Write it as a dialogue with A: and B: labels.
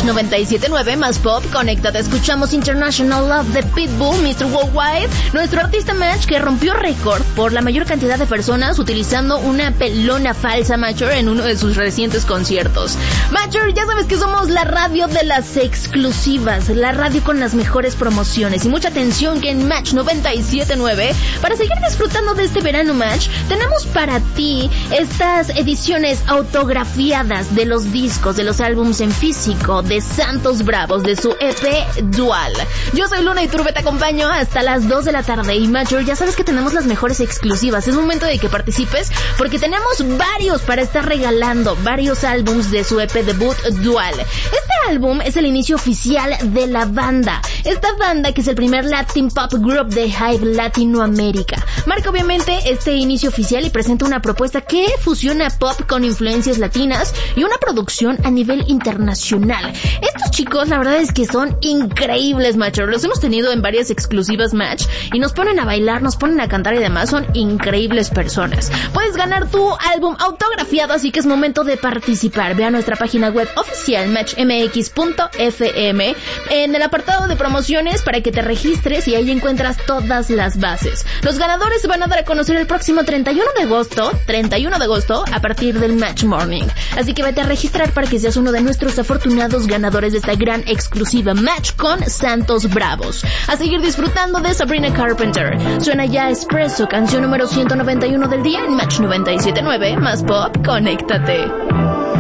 A: 97.9 más pop, conéctate. Escuchamos International Love de Pitbull, Mr. Worldwide, nuestro artista Match que rompió récord por la mayor cantidad de personas utilizando una pelona falsa, Matcher, en uno de sus recientes conciertos. Matcher, ya sabes que somos la radio de las exclusivas, la radio con las mejores promociones y mucha atención que en Match 97.9. Para seguir disfrutando de este verano, Match, tenemos para ti estas ediciones autografiadas de los discos, de los álbumes en físico de Santos Bravos, de su EP Dual. Yo soy Luna y Turbe, te acompaño hasta las 2 de la tarde. Y Major, ya sabes que tenemos las mejores exclusivas. Es momento de que participes porque tenemos varios para estar regalando, varios álbumes de su EP debut Dual. Este álbum es el inicio oficial de la banda. Esta banda que es el primer Latin Pop Group de Hype Latinoamérica. Marca obviamente este inicio oficial y presenta una propuesta que fusiona pop con influencias latinas y una producción a nivel internacional. Estos chicos la verdad es que son increíbles, Match. Los hemos tenido en varias exclusivas, Match, y nos ponen a bailar, nos ponen a cantar y demás. Son increíbles personas. Puedes ganar tu álbum autografiado, así que es momento de participar. Ve a nuestra página web oficial matchmx.fm en el apartado de promociones para que te registres y ahí encuentras todas las bases. Los ganadores se van a dar a conocer el próximo 31 de agosto a partir del Match Morning. Así que vete a registrar para que seas uno de nuestros afortunados ganadores de esta gran exclusiva Match con Santos Bravos. A seguir disfrutando de Sabrina Carpenter. Suena ya Espresso, canción número 191 del día en Match 97.9 más pop, conéctate.